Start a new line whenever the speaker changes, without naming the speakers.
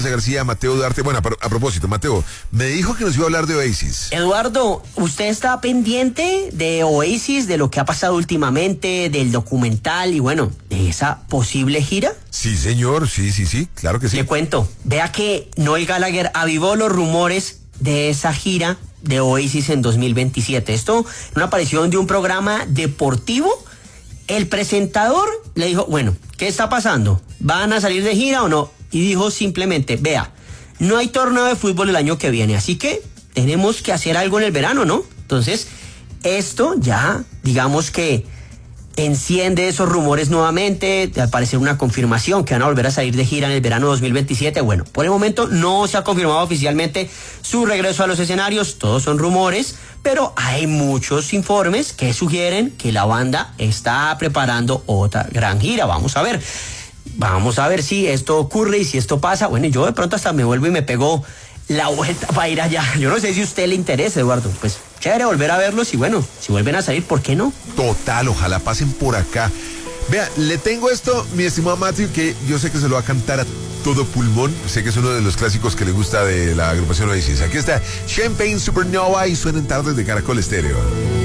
García, Mateo Duarte. Bueno, a propósito, Mateo, me dijo que nos iba a hablar de Oasis.
Eduardo, ¿usted está pendiente de Oasis, de lo que ha pasado últimamente, del documental y bueno, de esa posible gira?
Sí, señor, sí, claro que sí.
Le cuento, vea que Noel Gallagher avivó los rumores de esa gira de Oasis en 2027. Esto, en una aparición de un programa deportivo, el presentador le dijo, bueno, ¿qué está pasando? ¿Van a salir de gira o no? Y dijo simplemente, vea, no hay torneo de fútbol el año que viene, así que tenemos que hacer algo en el verano, ¿no? Entonces, esto ya, digamos que enciende esos rumores nuevamente, al parecer una confirmación que van a volver a salir de gira en el verano 2027. Bueno, por el momento no se ha confirmado oficialmente su regreso a los escenarios, todos son rumores, pero hay muchos informes que sugieren que la banda está preparando otra gran gira. Vamos a ver si esto ocurre y si esto pasa. Bueno, yo de pronto hasta me vuelvo y me pego la vuelta para ir allá. Yo no sé si a usted le interesa, Eduardo. Pues chévere volver a verlos y bueno, si vuelven a salir, ¿por qué no?
Total, ojalá pasen por acá. Vea, le tengo esto, mi estimado Matthew, que yo sé que se lo va a cantar a todo pulmón. Sé que es uno de los clásicos que le gusta de la agrupación Oasis. Aquí está Champagne Supernova y suenan tardes de Caracol Estéreo.